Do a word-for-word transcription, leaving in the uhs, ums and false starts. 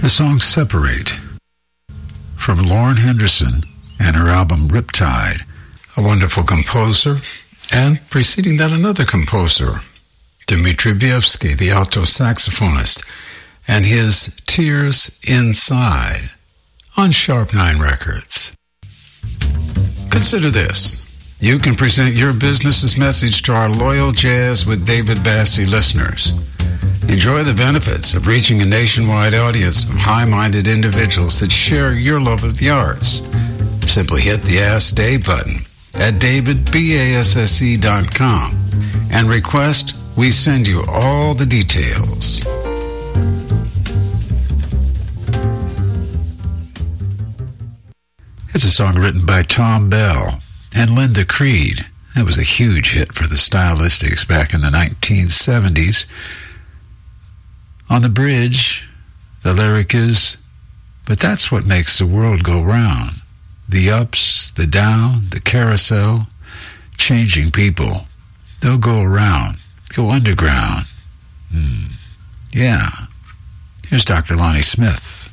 The song Separate from Lauren Henderson and her album Riptide, a wonderful composer, and preceding that another composer, Dmitri Bievsky, the alto saxophonist, and his Tears Inside on Sharp Nine Records. Consider this. You can present your business's message to our loyal Jazz with David Bassie listeners. Enjoy the benefits of reaching a nationwide audience of high-minded individuals that share your love of the arts. Simply hit the Ask Dave button at david basse dot com and request we send you all the details. It's a song written by Tom Bell and Linda Creed. It was a huge hit for the Stylistics back in the nineteen seventies. On the bridge, the lyric is, "But that's what makes the world go round. The ups, the down, the carousel, changing people. They'll go around, go underground." Hmm. Yeah. Here's Doctor Lonnie Smith.